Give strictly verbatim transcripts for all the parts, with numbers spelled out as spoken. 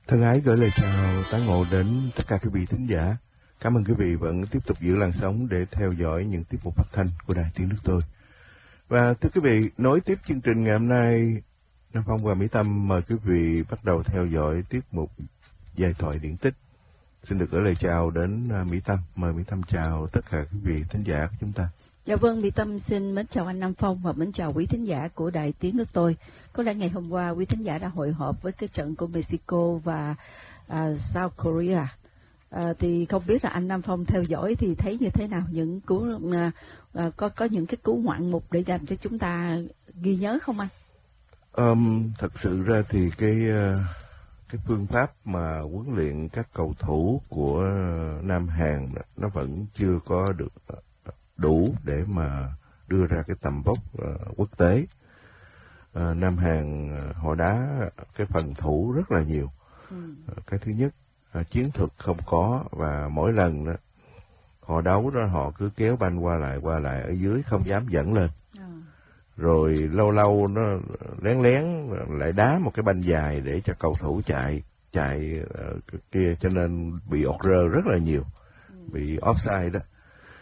Thân ái gửi lời chào tái ngộ đến tất cả quý vị thính giả. Cảm ơn quý vị vẫn tiếp tục giữ làn sóng để theo dõi những tiết mục phát thanh của Đài Tiếng Nước Tôi. Và thưa quý vị, nối tiếp chương trình ngày hôm nay, Nam Phong và Mỹ Tâm mời quý vị bắt đầu theo dõi tiết mục Giai thoại điển tích. Xin được gửi lời chào đến Mỹ Tâm. Mời Mỹ Tâm chào tất cả quý vị thính giả của chúng ta. Dạ vâng, Mỹ Tâm xin mến chào anh Nam Phong và mến chào quý thính giả của Đài Tiếng Nước Tôi. Có lẽ ngày hôm qua quý thính giả đã hội họp với cái trận của Mexico và uh, South Korea. Uh, thì không biết là anh Nam Phong theo dõi thì thấy như thế nào, những cú uh, uh, có có những cái cú ngoạn mục để làm cho chúng ta ghi nhớ không anh? Um, thật sự ra thì cái uh, cái phương pháp mà huấn luyện các cầu thủ của Nam Hàn nó vẫn chưa có được đủ để mà đưa ra cái tầm vóc uh, quốc tế. Uh, Nam Hàn uh, họ đá cái phần thủ rất là nhiều. Ừ. Uh, cái thứ nhất, uh, chiến thuật không có, và mỗi lần đó, họ đấu đó họ cứ kéo banh qua lại qua lại ở dưới, không dám dẫn lên. Ừ. Rồi lâu lâu nó lén lén lại đá một cái banh dài để cho cầu thủ chạy chạy uh, kia, cho nên bị ọt rơ rất là nhiều. Ừ. Bị offside đó.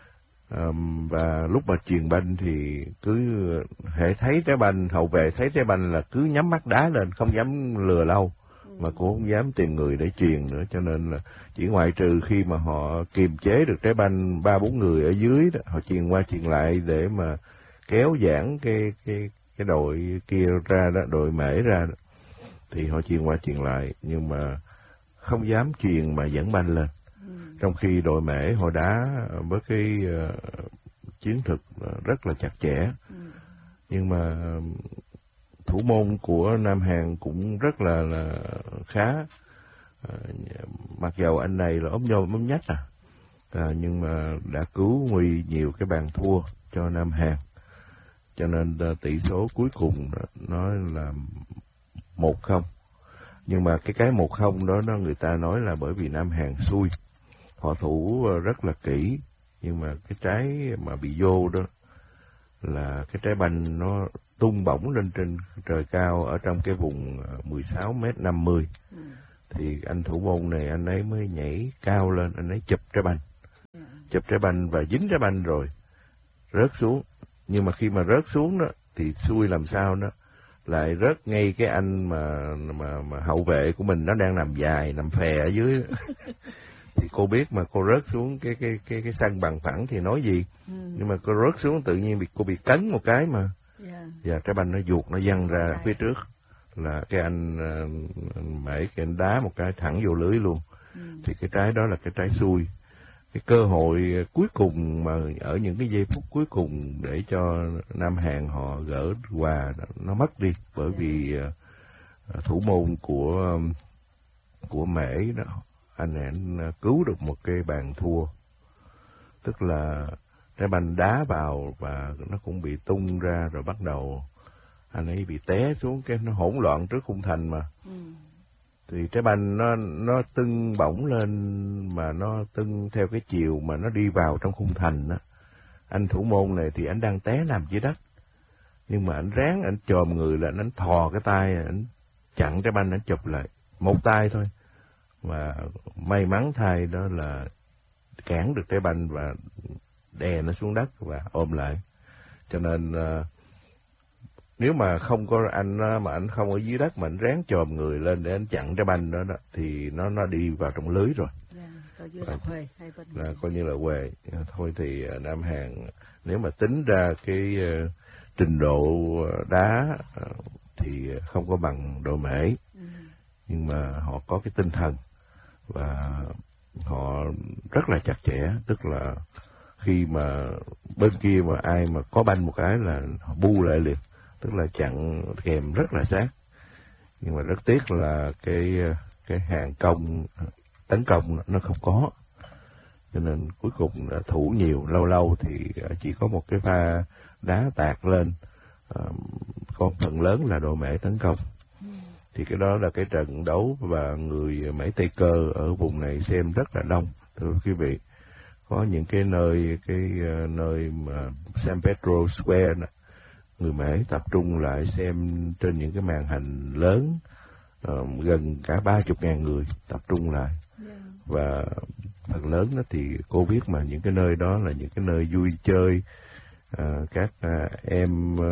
Um, và lúc mà chuyền banh thì cứ hệ thấy trái banh, hậu vệ thấy trái banh là cứ nhắm mắt đá lên, không dám lừa lâu, mà cũng không dám tìm người để chuyền nữa. Cho nên là chỉ ngoại trừ khi mà họ kiềm chế được trái banh ba bốn người ở dưới đó, họ chuyền qua chuyền lại để mà kéo giãn cái cái cái đội kia ra đó, đội mễ ra đó, thì họ chuyền qua chuyền lại, nhưng mà không dám chuyền mà dẫn banh lên. Trong khi đội mễ họ đá với cái uh, chiến thuật rất là chặt chẽ. Ừ. Nhưng mà thủ môn của Nam Hàn cũng rất là, là khá. Uh, mặc dầu anh này là ốm nhôm ốm nhách à. Uh, nhưng mà đã cứu nguy nhiều cái bàn thua cho Nam Hàn. Cho nên uh, tỷ số cuối cùng nó là một không. Nhưng mà cái cái một không đó, nó người ta nói là bởi vì Nam Hàn xui. Họ thủ rất là kỹ, nhưng mà cái trái mà bị vô đó là cái trái banh nó tung bổng lên trên trời cao ở trong cái vùng mười sáu mét năm mươi. Ừ. Thì anh thủ môn này anh ấy mới nhảy cao lên, anh ấy chụp trái banh. Ừ. Chụp trái banh và dính trái banh rồi rớt xuống. Nhưng mà khi mà rớt xuống đó thì xui làm sao đó, lại rớt ngay cái anh mà mà mà hậu vệ của mình nó đang nằm dài, nằm phè ở dưới. Thì cô biết mà cô rớt xuống cái cái cái cái sân bằng phẳng thì nói gì. Ừ. Nhưng mà cô rớt xuống tự nhiên bị cô bị cấn một cái mà. Yeah. Và trái banh nó vuột, nó văng ra okay. Phía trước là cái anh uh, mễ cái anh đá một cái thẳng vô lưới luôn. Ừ. Thì cái trái đó là cái trái xui. Cái cơ hội cuối cùng mà ở những cái giây phút cuối cùng để cho Nam Hàn họ gỡ hòa nó mất đi, bởi yeah. vì uh, thủ môn của của mễ đó, anh ấy cứu được một cái bàn thua. Tức là trái banh đá vào và nó cũng bị tung ra, rồi bắt đầu anh ấy bị té xuống, cái nó hỗn loạn trước khung thành mà. Ừ. Thì trái banh nó nó tưng bổng lên, mà nó tưng theo cái chiều mà nó đi vào trong khung thành đó. Anh thủ môn này thì anh đang té nằm dưới đất, nhưng mà anh ráng anh chồm người lên, anh thò cái tay, anh chặn trái banh, anh chụp lại một tay thôi. Và may mắn thay đó là cản được trái banh và đè nó xuống đất và ôm lại. Cho nên uh, nếu mà không có anh mà anh không ở dưới đất mà anh ráng chồm người lên để anh chặn trái banh đó, đó thì nó nó đi vào trong lưới rồi. Yeah, và, là, là coi như là huề. Thôi thì uh, Nam Hàn nếu mà tính ra cái uh, trình độ đá uh, thì không có bằng đội mễ. Ừ. Nhưng mà họ có cái tinh thần và họ rất là chặt chẽ, tức là khi mà bên kia mà ai mà có banh một cái là họ bu lại liền, tức là chặn kèm rất là sát. Nhưng mà rất tiếc là cái cái hàng công tấn công nó không có, cho nên cuối cùng là thủ nhiều, lâu lâu thì chỉ có một cái pha đá tạt lên, có phần lớn là đội mễ tấn công. Thì cái đó là cái trận đấu và người mễ Tây Cơ ở vùng này xem rất là đông, thưa quý vị. Có những cái nơi cái nơi mà San Pedro Square đó, người mễ tập trung lại xem trên những cái màn hình lớn uh, gần cả ba chục ngàn người tập trung lại. Yeah. Và phần lớn đó thì cô biết mà những cái nơi đó là những cái nơi vui chơi, uh, các uh, em uh,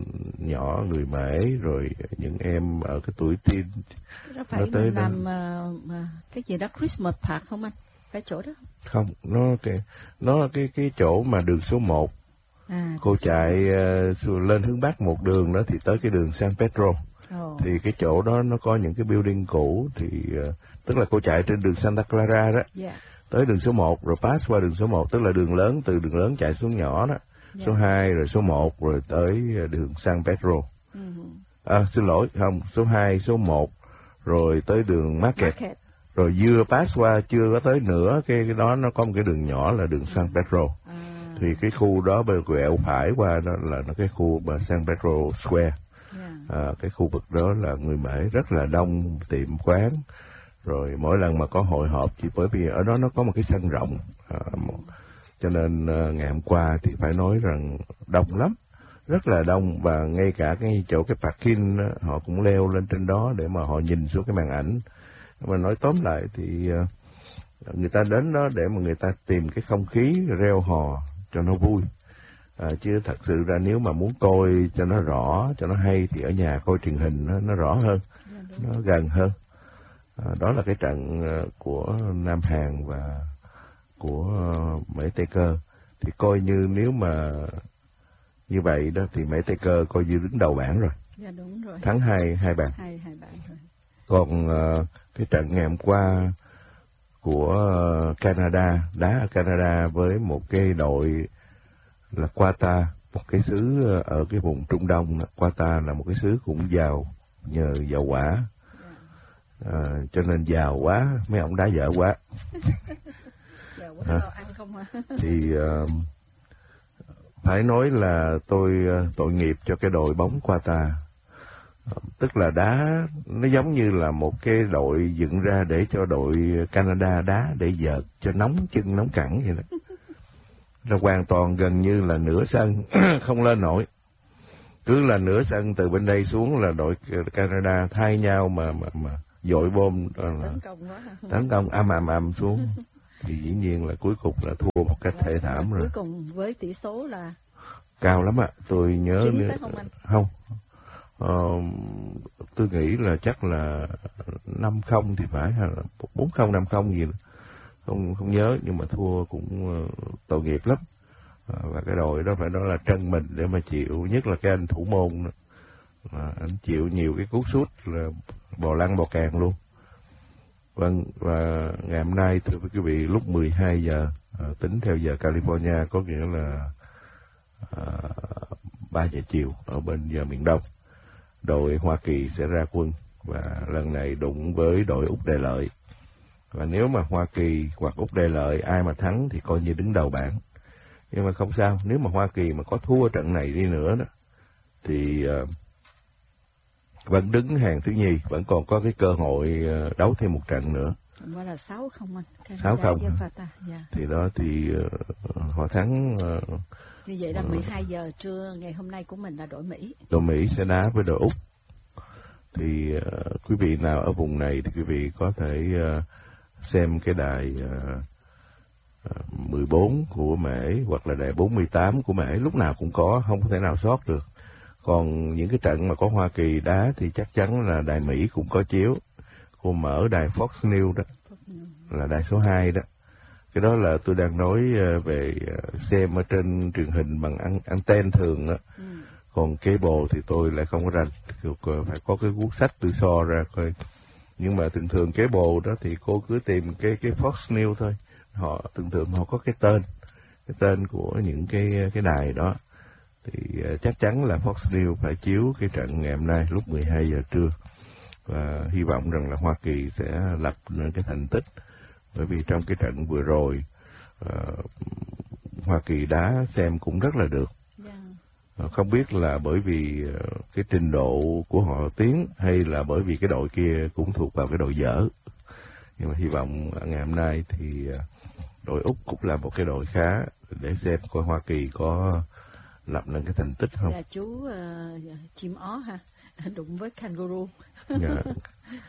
nhỏ người Mễ, rồi những em ở cái tuổi teen. Đó phải tới làm uh, cái gì đó Christmas Park không anh? Cái chỗ đó không? Nó cái nó cái cái chỗ mà đường số một. À, cô chạy uh, lên hướng Bắc một đường đó thì tới cái đường San Pedro. Oh. Thì cái chỗ đó nó có những cái building cũ, thì uh, tức là cô chạy trên đường Santa Clara đó. Yeah. Tới đường số một rồi pass qua đường số một, tức là đường lớn, từ đường lớn chạy xuống nhỏ đó. Yeah. Số hai rồi số một rồi tới đường San Pedro. Uh-huh. À, xin lỗi, không, số hai, số một rồi tới đường Market. Market. Rồi vừa pass qua chưa có tới nữa, cái, cái đó nó có một cái đường nhỏ là đường San Pedro. À. Thì cái khu đó bây quẹo phải qua đó là nó cái khu mà San Pedro Square. Yeah. À, cái khu vực đó là người Mễ rất là đông, tiệm quán. Rồi mỗi lần mà có hội họp, chỉ bởi vì ở đó nó có một cái sân rộng. À, một, cho nên uh, ngày hôm qua thì phải nói rằng đông lắm. Rất là đông, và ngay cả cái chỗ cái parking đó, họ cũng leo lên trên đó để mà họ nhìn xuống cái màn ảnh. Mà nói tóm lại thì uh, người ta đến đó để mà người ta tìm cái không khí reo hò cho nó vui. À, chứ thật sự ra nếu mà muốn coi cho nó rõ, cho nó hay thì ở nhà coi truyền hình nó, nó rõ hơn, nó gần hơn. À, đó là cái trận uh, của Nam Hàn và của uh, Mễ Tây Cơ. Thì coi như nếu mà như vậy đó thì Mễ Tây Cơ coi như đứng đầu bảng rồi. Dạ đúng rồi. Thắng hai hai bàn. Hai hai bàn rồi. Còn uh, cái trận ngày hôm qua của uh, Canada, đá ở Canada với một cái đội là Qatar, một cái xứ uh, ở cái vùng Trung Đông. Qatar là một cái xứ cũng giàu nhờ dầu hỏa. À, cho nên giàu quá, mấy ông đá dở quá. Giàu quá, à, ăn không hả? Thì uh, phải nói là tôi uh, tội nghiệp cho cái đội bóng Qatar. Uh, tức là đá, nó giống như là một cái đội dựng ra để cho đội Canada đá để vợt cho nóng chân nóng cẳng vậy đó. Là hoàn toàn gần như là nửa sân không lên nổi. Cứ là nửa sân từ bên đây xuống là đội Canada thay nhau mà mà mà dội bom là tấn công, tấn công âm ầm ầm xuống. Thì dĩ nhiên là cuối cùng là thua một cách thê thảm rồi. Cuối cùng với tỷ số là cao lắm ạ. À. Tôi nhớ nếu không, anh? không ờ, tôi nghĩ là chắc là năm không thì phải, hay là bốn không năm không gì nữa. Không không nhớ, nhưng mà thua cũng uh, tội nghiệp lắm. À, và cái đội đó phải nói là trân mình để mà chịu, nhất là cái anh thủ môn đó. À, anh chịu nhiều cái cú sút là bò lăn bò càng luôn. Vâng, và ngày hôm nay thưa quý vị, lúc mười hai giờ à, tính theo giờ California, có nghĩa là à, ba giờ chiều ở bên giờ miền Đông, đội Hoa Kỳ sẽ ra quân và lần này đụng với đội Úc Đại Lợi. Và nếu mà Hoa Kỳ hoặc Úc Đại Lợi ai mà thắng thì coi như đứng đầu bảng. Nhưng mà không sao, nếu mà Hoa Kỳ mà có thua trận này đi nữa đó thì uh, vẫn đứng hàng thứ nhì, vẫn còn có cái cơ hội uh, đấu thêm một trận nữa. Đó là sáu không anh. sáu không. Yeah. Thì đó thì uh, họ thắng. Uh, Như vậy là mười hai giờ trưa ngày hôm nay của mình là đội Mỹ. Đội Mỹ sẽ đá với đội Úc. Thì uh, quý vị nào ở vùng này thì quý vị có thể uh, xem cái đài uh, mười bốn của Mễ hoặc là đài bốn mươi tám của Mễ, lúc nào cũng có, không có thể nào sót được. Còn những cái trận mà có Hoa Kỳ đá thì chắc chắn là đài Mỹ cũng có chiếu. Cô mở đài Fox News đó, là đài số hai đó. Cái đó là tôi đang nói về xem ở trên truyền hình bằng anten thường đó. Ừ. Còn cable thì tôi lại không có rành, phải có cái cuốn sách tôi so ra coi. Nhưng mà thường thường cable đó thì cô cứ tìm cái cái Fox News thôi. Họ thường thường họ có cái tên, cái tên của những cái cái đài đó. Thì uh, chắc chắn là Fox News phải chiếu cái trận ngày hôm nay lúc mười hai giờ trưa. Và hy vọng rằng là Hoa Kỳ sẽ lập nên cái thành tích. Bởi vì trong cái trận vừa rồi, uh, Hoa Kỳ đá xem cũng rất là được. Yeah. Uh, không biết là bởi vì uh, cái trình độ của họ tiến hay là bởi vì cái đội kia cũng thuộc vào cái đội dở. Nhưng mà hy vọng ngày hôm nay thì uh, đội Úc cũng là một cái đội khá để xem coi Hoa Kỳ có lập nên cái thành tích không. Là chú uh, chim ó ha, đụng với kangaroo. Dạ.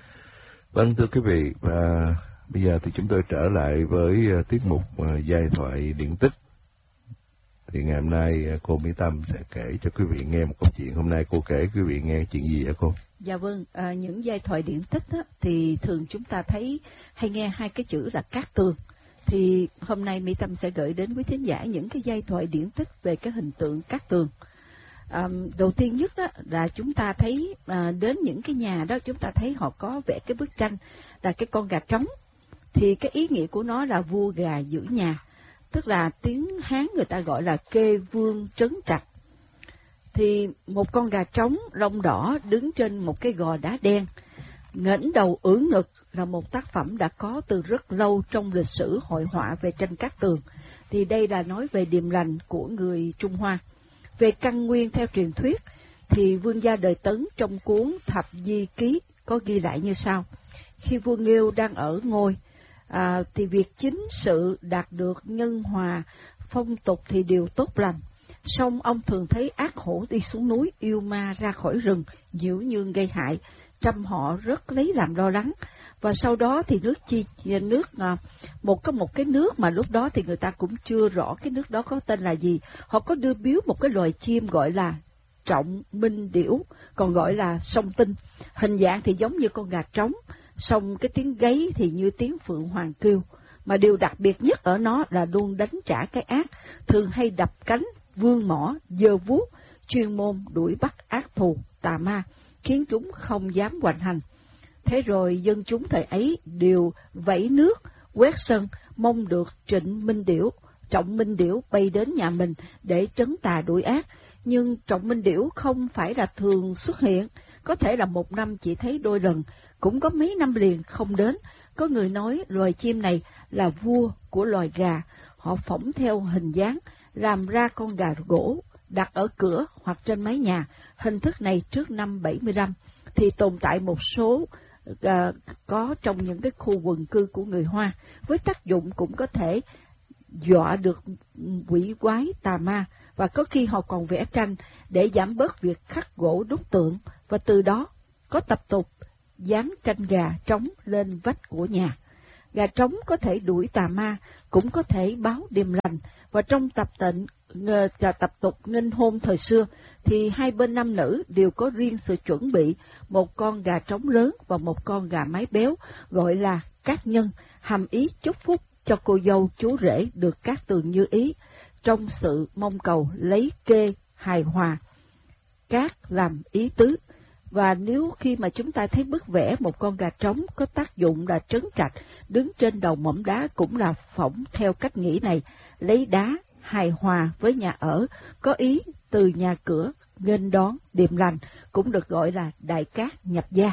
Vâng, thưa quý vị, và bây giờ thì chúng tôi trở lại với uh, tiết mục uh, giai thoại điển tích. Thì ngày hôm nay uh, cô Mỹ Tâm sẽ kể cho quý vị nghe một câu chuyện. Hôm nay cô kể quý vị nghe chuyện gì hả cô? Dạ vâng, à, những giai thoại điển tích á, thì thường chúng ta thấy hay nghe hai cái chữ là cát tường. Thì hôm nay Mỹ Tâm sẽ gửi đến quý thính giả những cái giai thoại điển tích về cái hình tượng cát tường. À, đầu tiên nhất đó là chúng ta thấy à, đến những cái nhà đó chúng ta thấy họ có vẽ cái bức tranh là cái con gà trống. Thì cái ý nghĩa của nó là vua gà giữ nhà, tức là tiếng Hán người ta gọi là kê vương trấn trạch. Thì một con gà trống lông đỏ đứng trên một cái gò đá đen, ngẩng đầu ưỡn ngực là một tác phẩm đã có từ rất lâu trong lịch sử hội họa về tranh cát tường. Thì đây là nói về điềm lành của người Trung Hoa. Về căn nguyên theo truyền thuyết, thì vương gia đời Tấn trong cuốn Thập Di Ký có ghi lại như sau. Khi vua Nghêu đang ở ngôi, à, thì việc chính sự đạt được nhân hòa, phong tục thì đều tốt lành. Song ông thường thấy ác hổ đi xuống núi, yêu ma ra khỏi rừng, nhiễu nhương gây hại, trăm họ rất lấy làm lo lắng. Và sau đó thì nước chi nước à, một có một cái nước mà lúc đó thì người ta cũng chưa rõ cái nước đó có tên là gì. Họ có đưa biếu một cái loài chim gọi là trọng minh điểu, còn gọi là song tinh. Hình dạng thì giống như con gà trống, song cái tiếng gáy thì như tiếng phượng hoàng kêu. Mà điều đặc biệt nhất ở nó là luôn đánh trả cái ác, thường hay đập cánh, vươn mỏ, giơ vuốt, chuyên môn đuổi bắt ác thù, tà ma, khiến chúng không dám hoành hành. Thế rồi dân chúng thời ấy đều vẫy nước, quét sân, mong được Trịnh Minh Điểu, Trọng Minh Điểu bay đến nhà mình để trấn tà đuổi ác. Nhưng Trọng Minh Điểu không phải là thường xuất hiện, có thể là một năm chỉ thấy đôi lần, cũng có mấy năm liền không đến. Có người nói loài chim này là vua của loài gà, họ phỏng theo hình dáng, làm ra con gà gỗ, đặt ở cửa hoặc trên mái nhà. Hình thức này trước năm bảy mươi lăm thì tồn tại một số uh, có trong những cái khu quần cư của người Hoa, với tác dụng cũng có thể dọa được quỷ quái tà ma, và có khi họ còn vẽ tranh để giảm bớt việc khắc gỗ đúc tượng, và từ đó có tập tục dán tranh gà trống lên vách của nhà. Gà trống có thể đuổi tà ma, cũng có thể báo điềm lành. Và trong tập tịnh tập tục nghênh hôn thời xưa thì hai bên nam nữ đều có riêng sự chuẩn bị một con gà trống lớn và một con gà mái béo, gọi là cát nhân, hàm ý chúc phúc cho cô dâu chú rể được cát tường như ý, trong sự mong cầu lấy kê hài hòa. Cát làm ý tứ. Và nếu khi mà chúng ta thấy bức vẽ một con gà trống có tác dụng là trấn trạch, đứng trên đầu mỏm đá cũng là phỏng theo cách nghĩ này, lấy đá hài hòa với nhà ở, có ý từ nhà cửa, nghênh đón, điềm lành, cũng được gọi là đại cát nhập gia.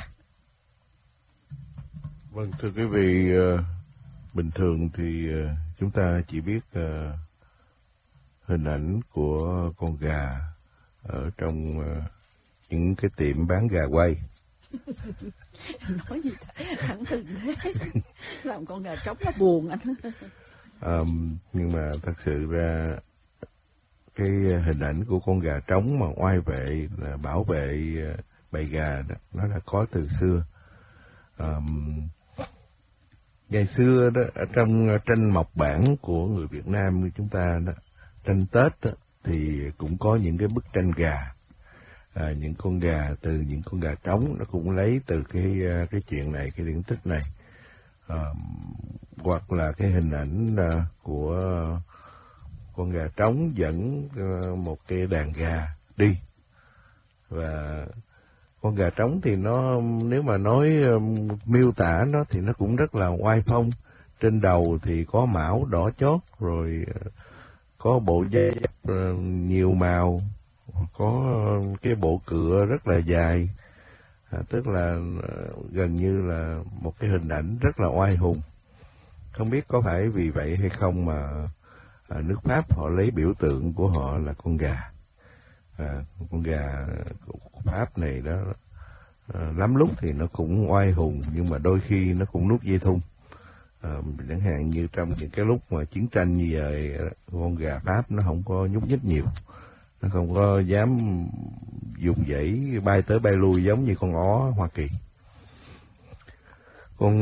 Vâng, thưa quý vị, uh, bình thường thì uh, chúng ta chỉ biết uh, hình ảnh của con gà ở trong uh, những cái tiệm bán gà quay. Nói gì thẳng thừng thế, làm con gà trống nó buồn anh. Um, nhưng mà thật sự ra cái hình ảnh của con gà trống mà oai vệ, là bảo vệ bầy gà đó, nó đã có từ xưa. Um, ngày xưa đó, ở trong tranh mộc bản của người Việt Nam như chúng ta đó, tranh Tết đó, thì cũng có những cái bức tranh gà. À, những con gà từ những con gà trống, nó cũng lấy từ cái cái chuyện này, cái điển tích này, à, hoặc là cái hình ảnh uh, của con gà trống dẫn uh, một cái đàn gà đi. Và con gà trống thì nó, nếu mà nói um, miêu tả nó thì nó cũng rất là oai phong. Trên đầu thì có mão đỏ chót, rồi uh, có bộ dây uh, nhiều màu, có cái bộ cựa rất là dài, à, tức là gần như là một cái hình ảnh rất là oai hùng. Không biết có phải vì vậy hay không mà à, nước Pháp họ lấy biểu tượng của họ là con gà. À, con gà Pháp này đó, à, lắm lúc thì nó cũng oai hùng, nhưng mà đôi khi nó cũng nút dây thun. À, chẳng hạn như trong những cái lúc mà chiến tranh như vậy, con gà Pháp nó không có nhúc nhích nhiều, nó không có dám dùng dãy bay tới bay lui giống như con ó Hoa Kỳ. con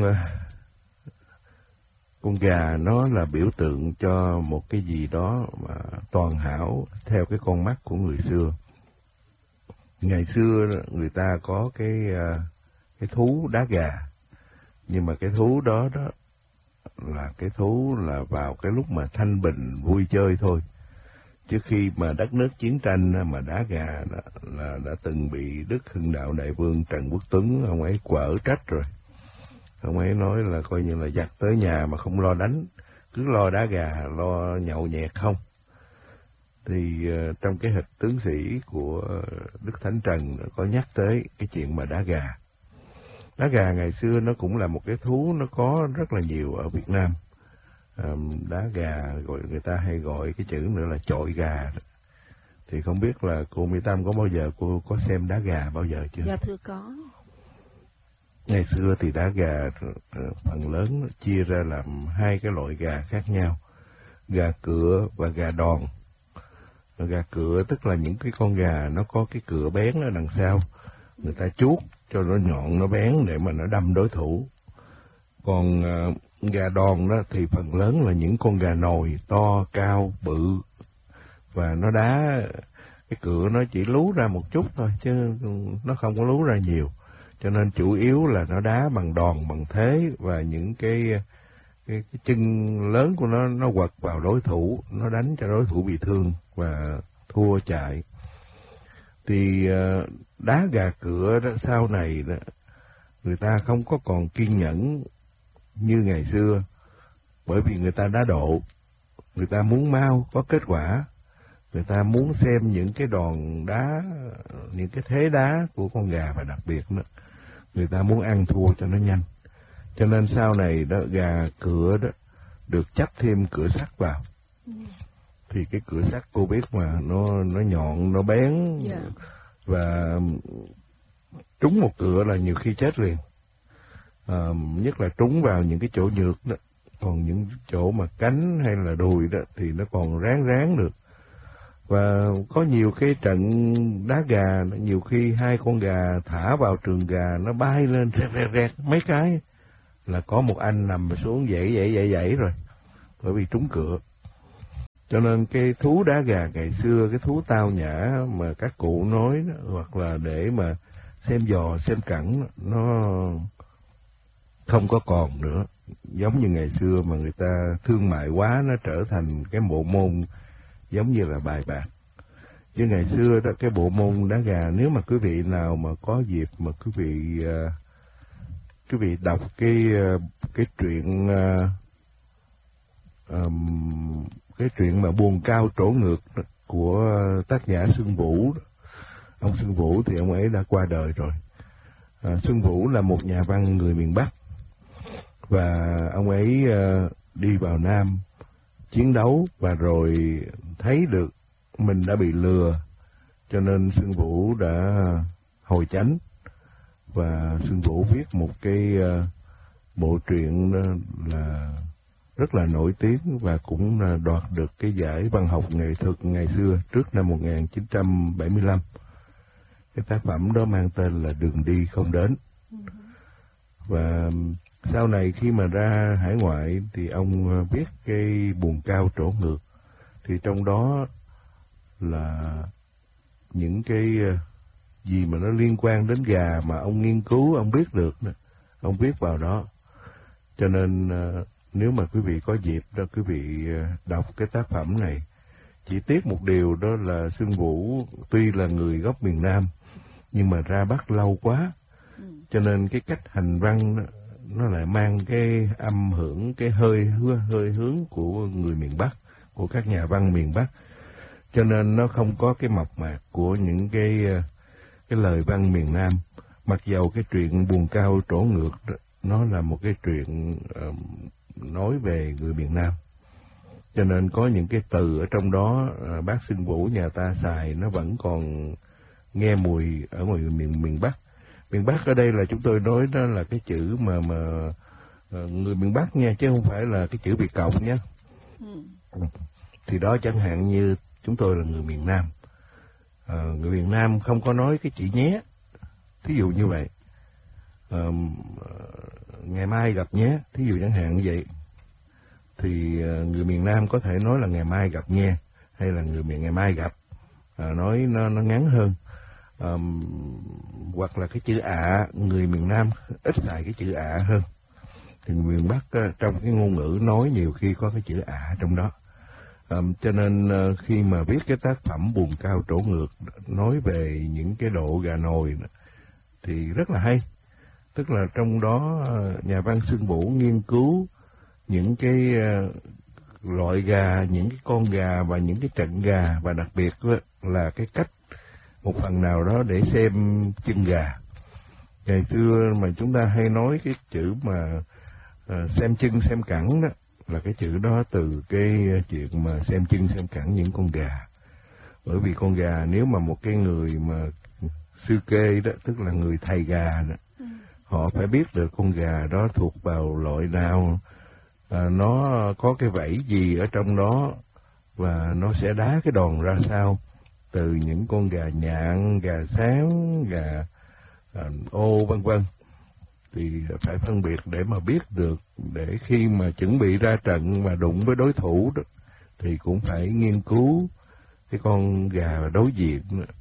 con gà nó là biểu tượng cho một cái gì đó mà toàn hảo theo cái con mắt của người xưa. Ngày xưa người ta có cái cái thú đá gà, nhưng mà cái thú đó đó là cái thú là vào cái lúc mà thanh bình vui chơi thôi. Trước khi mà đất nước chiến tranh mà đá gà là, là đã từng bị Đức Hưng Đạo Đại Vương Trần Quốc Tuấn ông ấy quở trách rồi. Ông ấy nói là coi như là giặc tới nhà mà không lo đánh, cứ lo đá gà, lo nhậu nhẹt không. Thì uh, trong cái hịch tướng sĩ của Đức Thánh Trần có nhắc tới cái chuyện mà đá gà. Đá gà ngày xưa nó cũng là một cái thú nó có rất là nhiều ở Việt Nam. Um, đá gà gọi người ta hay gọi cái chữ nữa là chọi gà. Thì không biết là cô Mỹ Tâm có bao giờ cô có xem đá gà bao giờ chưa? Dạ thưa có. Ngày xưa thì đá gà phần lớn chia ra làm hai cái loại gà khác nhau, gà cựa và gà đòn. Gà cựa tức là những cái con gà nó có cái cựa bén ở đằng sau, người ta chuốt cho nó nhọn nó bén để mà nó đâm đối thủ. Còn uh, gà đòn đó thì phần lớn là những con gà nồi to, cao, bự, và nó đá, cái cựa nó chỉ lú ra một chút thôi chứ nó không có lú ra nhiều. Cho nên chủ yếu là nó đá bằng đòn, bằng thế, và những cái cái, cái chân lớn của nó nó quật vào đối thủ, nó đánh cho đối thủ bị thương và thua chạy. Thì uh, đá gà cựa đó, sau này đó, người ta không có còn kiên nhẫn như ngày xưa, bởi vì người ta đá độ, người ta muốn mau có kết quả, người ta muốn xem những cái đòn đá, những cái thế đá của con gà, và đặc biệt đó, người ta muốn ăn thua cho nó nhanh. Cho nên sau này đó, gà cựa đó được chắp thêm cửa sắt vào. Ừ. Thì cái cửa sắt cô biết mà, nó nó nhọn, nó bén, yeah. Và trúng một cựa là nhiều khi chết liền. À, nhất là trúng vào những cái chỗ nhược đó, còn những chỗ mà cánh hay là đùi đó thì nó còn ráng ráng được. Và có nhiều cái trận đá gà, nhiều khi hai con gà thả vào trường gà, nó bay lên rẹt rẹt rẹt mấy cái là có một anh nằm xuống dãy dãy dãy dãy rồi, bởi vì trúng cựa. Cho nên cái thú đá gà ngày xưa, cái thú tao nhã mà các cụ nói đó, hoặc là để mà xem giò xem cẳng, nó không có còn nữa. Giống như ngày xưa mà người ta thương mại quá, nó trở thành cái bộ môn giống như là bài bạc. Chứ ngày xưa đó, cái bộ môn đá gà, nếu mà quý vị nào mà có dịp mà quý vị uh, quý vị đọc cái uh, cái truyện uh, um, cái truyện mà Buồn Cao Trổ Ngược của tác giả Xuân Vũ. Ông Xuân Vũ thì ông ấy đã qua đời rồi. À, Xuân Vũ là một nhà văn người miền Bắc, và ông ấy uh, đi vào Nam chiến đấu, và rồi thấy được mình đã bị lừa, cho nên Xuân Vũ đã hồi chánh, và Xuân Vũ viết một cái uh, bộ truyện là rất là nổi tiếng, và cũng uh, đoạt được cái giải văn học nghệ thuật ngày xưa trước năm một nghìn chín trăm bảy mươi lăm. Cái tác phẩm đó mang tên là Đường Đi Không Đến. Và sau này khi mà ra hải ngoại thì ông viết cái Buồn Cao Trổ Ngược, thì trong đó là những cái gì mà nó liên quan đến gà mà ông nghiên cứu, ông biết được, ông viết vào đó. Cho nên nếu mà quý vị có dịp đó, quý vị đọc cái tác phẩm này. Chỉ tiếc một điều đó là Xuân Vũ tuy là người gốc miền Nam, nhưng mà ra Bắc lâu quá, cho nên cái cách hành văn đó, nó lại mang cái âm hưởng, cái hơi hơi hướng của người miền Bắc, của các nhà văn miền Bắc, cho nên nó không có cái mộc mạc của những cái cái lời văn miền Nam. Mặc dầu cái truyện Buồn Cao Trổ Ngược đó, nó là một cái truyện uh, nói về người miền Nam, cho nên có những cái từ ở trong đó uh, bác Xuân Vũ nhà ta xài nó vẫn còn nghe mùi ở ngoài miền miền Bắc. Miền Bắc ở đây là chúng tôi nói đó là cái chữ mà mà uh, người miền Bắc nha, chứ không phải là cái chữ Việt Cộng nhé. Ừ. Thì đó, chẳng hạn như chúng tôi là người miền Nam, uh, người miền Nam không có nói cái chữ nhé, thí dụ như vậy. Uh, ngày mai gặp nhé, thí dụ chẳng hạn như vậy, thì uh, người miền Nam có thể nói là ngày mai gặp nghe, hay là người miền ngày mai gặp, uh, nói nó, nó ngắn hơn. Um, hoặc là cái chữ ạ, người miền Nam ít xài cái chữ ạ hơn, thì người miền Bắc uh, trong cái ngôn ngữ nói nhiều khi có cái chữ ạ trong đó. Um, cho nên uh, khi mà viết cái tác phẩm Buồn Cao Trổ Ngược nói về những cái độ gà nồi thì rất là hay. Tức là trong đó uh, nhà văn Xuân Vũ nghiên cứu những cái uh, loại gà, những cái con gà và những cái trận gà, và đặc biệt là cái cách một phần nào đó để xem chân gà. Ngày xưa mà chúng ta hay nói cái chữ mà uh, xem chân xem cẳng đó, là cái chữ đó từ cái chuyện mà xem chân xem cẳng những con gà. Bởi vì con gà, nếu mà một cái người mà sư kê đó, tức là người thầy gà đó, ừ. họ phải biết được con gà đó thuộc vào loại nào, à, nó có cái vảy gì ở trong đó, và nó sẽ đá cái đòn ra sao, từ những con gà nhạn, gà sáng, gà à, ô vân vân. Thì phải phân biệt để mà biết được, để khi mà chuẩn bị ra trận mà đụng với đối thủ đó, thì cũng phải nghiên cứu cái con gà đối diện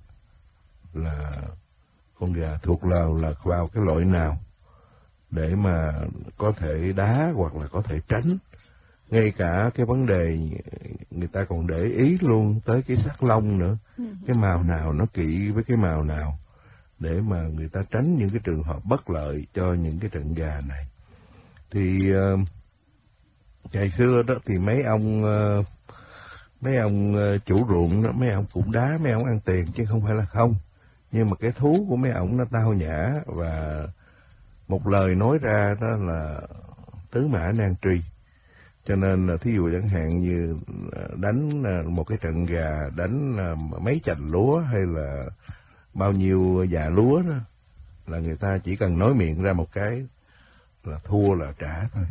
là con gà thuộc lào là vào cái loại nào, để mà có thể đá hoặc là có thể tránh. Ngay cả cái vấn đề người ta còn để ý luôn tới cái sắc lông nữa, cái màu nào nó kỵ với cái màu nào, để mà người ta tránh những cái trường hợp bất lợi cho những cái trận gà này. Thì uh, ngày xưa đó thì mấy ông uh, mấy ông uh, chủ ruộng đó, mấy ông cũng đá mấy ông ăn tiền chứ không phải là không. Nhưng mà cái thú của mấy ông nó tao nhã, và một lời nói ra đó là tứ mã nan truy. Cho nên là thí dụ chẳng hạn như đánh một cái trận gà, đánh mấy chành lúa hay là bao nhiêu già lúa đó, là người ta chỉ cần nói miệng ra một cái là thua là trả thôi.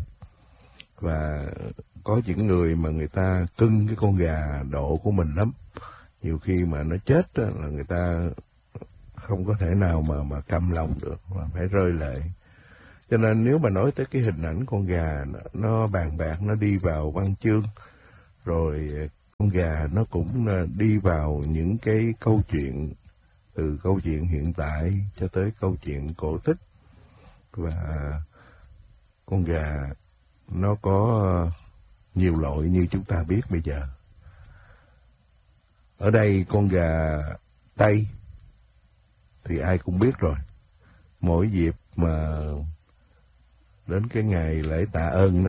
Và có những người mà người ta cưng cái con gà độ của mình lắm, nhiều khi mà nó chết đó, là người ta không có thể nào mà mà câm lòng được, mà phải rơi lệ. Cho nên nếu mà nói tới cái hình ảnh con gà, nó bàn bạc, nó đi vào văn chương, rồi con gà nó cũng đi vào những cái câu chuyện, từ câu chuyện hiện tại cho tới câu chuyện cổ tích. Và con gà nó có nhiều loại như chúng ta biết bây giờ. Ở đây con gà Tây thì ai cũng biết rồi. Mỗi dịp mà đến cái ngày lễ tạ ơn